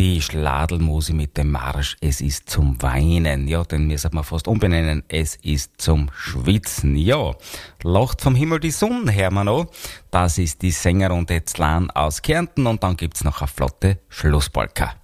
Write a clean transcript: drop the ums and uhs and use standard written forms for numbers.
Die Schladelmusi mit dem Marsch, es ist zum Weinen. Ja, den müssen wir fast umbenennen. Es ist zum Schwitzen. Ja, lacht vom Himmel die Sonne, hören wir noch. Das ist die Sängerrunde Zlan aus Kärnten und dann gibt's noch eine flotte Schlusspolka.